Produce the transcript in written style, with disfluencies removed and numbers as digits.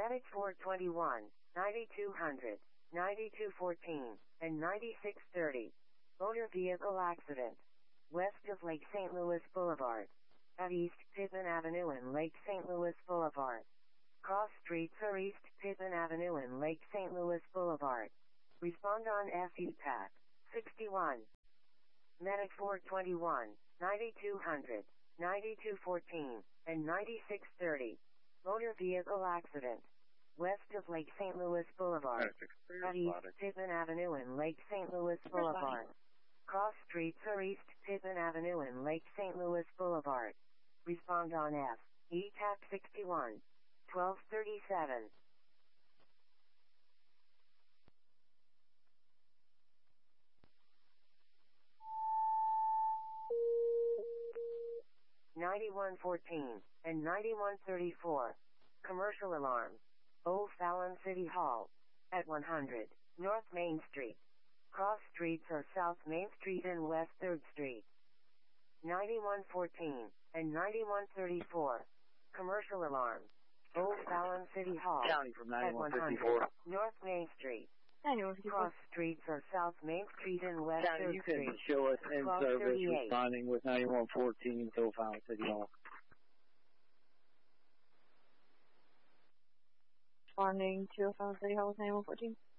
Medic 421, 9200, 9214, and 9630. Motor vehicle accident. West of Lake St. Louis Boulevard. At East Pittman Avenue and Lake St. Louis Boulevard. Cross streets are East Pittman Avenue and Lake St. Louis Boulevard. Respond on FEPAT 61. Medic 421, 9200, 9214, and 9630. Motor vehicle accident. West of Lake St. Louis Boulevard. At East Pittman Avenue and Lake St. Louis Boulevard. Cross streets are East Pittman Avenue and Lake St. Louis Boulevard. Respond on FEPAT 61. 1237. (9114) and 9134. Commercial alarm. Old Fallon City Hall. At 100 North Main Street. Cross streets are South Main Street and West 3rd Street. 9114 and 9134. Commercial alarm. Old Fallon City Hall. County from At 100 North Main Street. Cross streets are South Main Street and West 3rd you Street. can show us in Cross service 38. responding with 9114 to Fallon City Hall. Responding to Fallon City Hall with 9114.